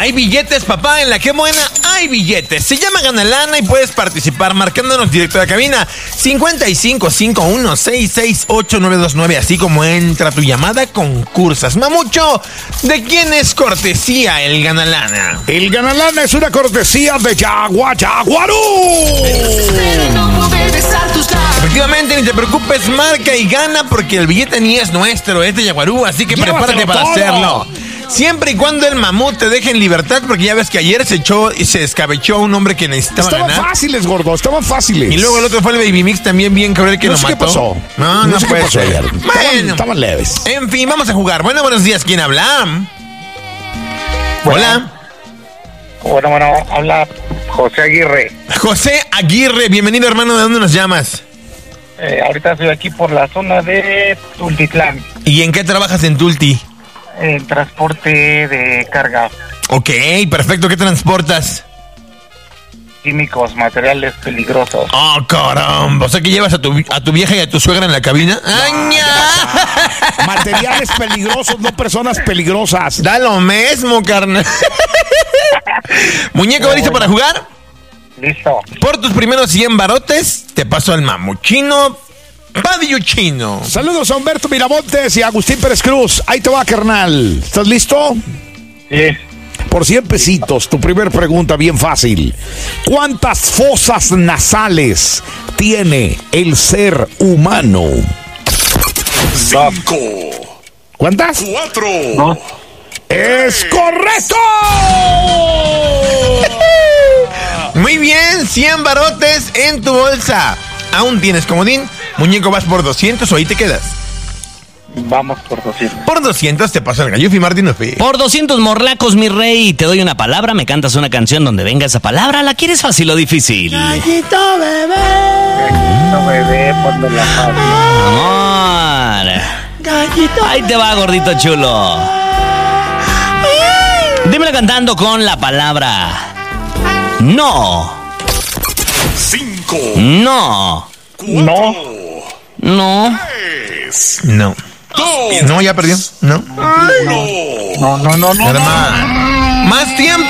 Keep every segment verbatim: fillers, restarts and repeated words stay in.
Hay billetes, papá, en La Qué Buena hay billetes. Se llama Gana Lana y puedes participar marcándonos directo a la cabina cincuenta y cinco cincuenta y uno sesenta y seis ocho nueve dos nueve, así como entra tu llamada, concursas. Mamucho, ¿de quién es cortesía el Gana Lana? El Gana Lana es una cortesía de Yagua Yaguarú. Efectivamente, ni te preocupes, marca y gana porque el billete ni es nuestro, es de Yaguarú, así que Llévatelo prepárate para todo. hacerlo. Siempre y cuando el mamut te deje en libertad, porque ya ves que ayer se echó y se escabechó a un hombre que necesitaba Estaban ganar. fáciles, gordo, estaban fáciles. Y luego el otro fue el Baby Mix también bien cruel que no lo sé mató. qué pasó. No, no, no sé puede qué pasó ser. ayer. Bueno, Estaban, estaban leves. en fin, vamos a jugar. Bueno, buenos días, ¿quién habla? Hola. Bueno, bueno, habla José Aguirre. José Aguirre, bienvenido, hermano, ¿de dónde nos llamas? Eh, ahorita estoy aquí por la zona de Tultitlán, ¿Y en qué trabajas en Tulti? en transporte de carga, Ok, perfecto, ¿qué transportas? químicos, materiales peligrosos. Oh, caramba, o sea que llevas a tu, a tu vieja y a tu suegra en la cabina. ¡Aña! Materiales peligrosos, no personas peligrosas. Da lo mismo, carnal. Muñeco, ¿listo para jugar? Listo. Por tus primeros cien barotes, te paso al mamuchino Padiuchino. Saludos a Humberto Miramontes y a Agustín Pérez Cruz. Ahí te va, carnal. ¿Estás listo? Sí. Por cien pesitos, tu primer pregunta bien fácil. ¿Cuántas fosas nasales tiene el ser humano? Cinco, ¿Cuántas? cuatro, ¿No? ¡Es correcto! Muy bien, cien barotes en tu bolsa. ¿Aún tienes comodín? Muñeco, vas por doscientos o ahí te quedas. Vamos por doscientos. Por doscientos te paso el Gallufi Martín Ofe. Por doscientos morlacos, mi rey, te doy una palabra, me cantas una canción donde venga esa palabra. ¿La quieres fácil o difícil? Gallito bebé, ponme la fácil. Amor. Gallito. Ahí te va, gordito chulo. Dímela cantando con la palabra no. cinco, No. No. No. tres, No. dos, No, ya perdió. No. No, no, no, no. Hermano. ¿Más tiempo?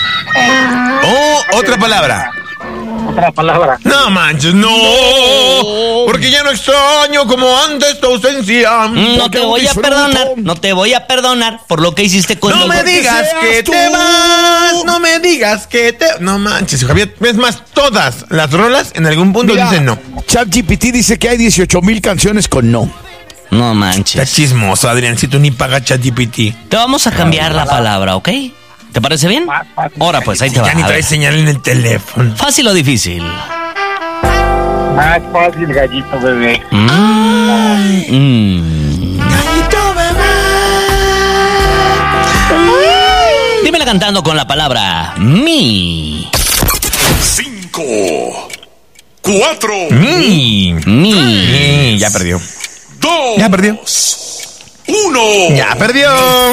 O otra palabra. Otra palabra. No manches, no. Porque ya no extraño como antes tu ausencia. No te Porque voy a disfruto. perdonar, no te voy a perdonar por lo que hiciste con No el- me digas seas que tú. te vas, no me digas que te... No manches, Javier, es más, todas las rolas en algún punto Mira, dicen no. ChatGPT dice que hay dieciocho mil canciones con no. No Está manches. chismoso, Adrián, si tú ni pagas ChatGPT. Te vamos a cambiar la palabra, ¿ok? ¿Te parece bien? Más fácil. Ahora pues, ahí te va. Ya ni A ver. traes señal en el teléfono. ¿Fácil o difícil? Más fácil, gallito bebé. Mm. Dímela cantando con la palabra mi. cinco, cuatro, Mi. Mi. Mi, ya perdió. dos, Ya perdió. uno. Ya perdió.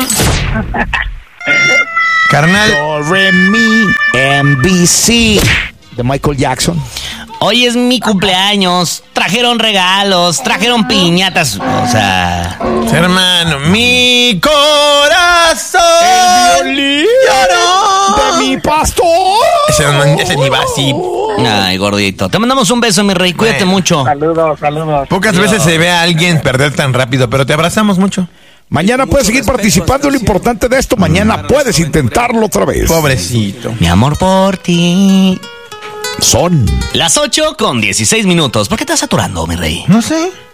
Carnal. Do, re, mi, M, B, C. De Michael Jackson. Hoy es mi cumpleaños. Trajeron regalos, trajeron piñatas. O sea. Hermano, mi corazón. El violín lloró. de mi pastor. Ese, no- ese ni va así. Ay, gordito. Te mandamos un beso, mi rey. Cuídate Bueno. mucho. Saludos, saludos. Pocas veces se ve a alguien perder tan rápido, pero te abrazamos mucho. Mañana puedes seguir participando. Lo importante de esto, mañana puedes intentarlo otra vez. Pobrecito. Mi amor por ti. Son Las ocho con dieciséis minutos. ¿Por qué estás saturando, mi rey? No sé.